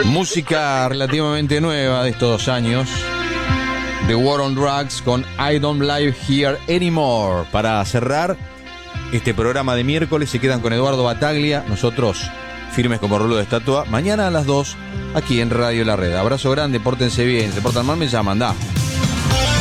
Música relativamente nueva de estos 2 años. The War on Drugs con I Don't Live Here Anymore. Para cerrar este programa de miércoles, se quedan con Eduardo Bataglia. Nosotros firmes como rulo de estatua. Mañana a las 2, aquí en Radio La Red. Abrazo grande, pórtense bien. Se portan mal, me llaman, da.